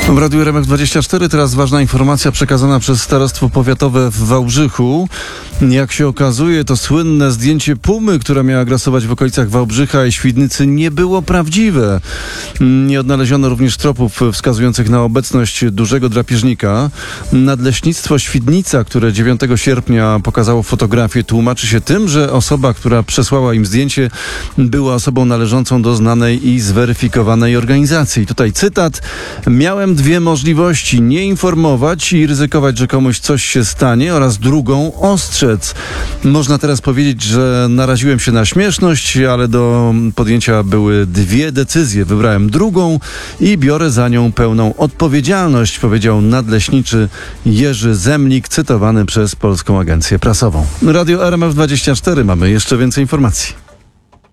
W Radiu RMF24 teraz ważna informacja przekazana przez Starostwo Powiatowe w Wałbrzychu. Jak się okazuje, to słynne zdjęcie pumy, która miała grasować w okolicach Wałbrzycha i Świdnicy, nie było prawdziwe. Nie odnaleziono również tropów wskazujących na obecność dużego drapieżnika. Nadleśnictwo Świdnica, które 9 sierpnia pokazało fotografię, tłumaczy się tym, że osoba, która przesłała im zdjęcie, była osobą należącą do znanej i zweryfikowanej organizacji. Tutaj cytat: miałem dwie możliwości: nie informować i ryzykować, że komuś coś się stanie, oraz drugą — ostrzec. Można teraz powiedzieć, że naraziłem się na śmieszność, ale do podjęcia były dwie decyzje. Wybrałem drugą i biorę za nią pełną odpowiedzialność, powiedział nadleśniczy Jerzy Zemlik, cytowany przez Polską Agencję Prasową. Radio RMF24, mamy jeszcze więcej informacji.